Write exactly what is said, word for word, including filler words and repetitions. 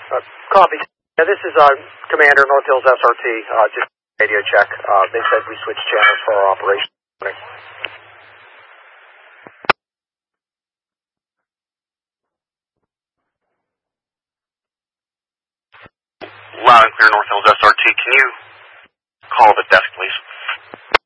Uh, copy. Yeah, this is uh, Commander North Hills S R T. Uh, just radio check. Uh, they said we switched channels for our operation. Loud and clear, North Hills S R T. Can you call the desk, please?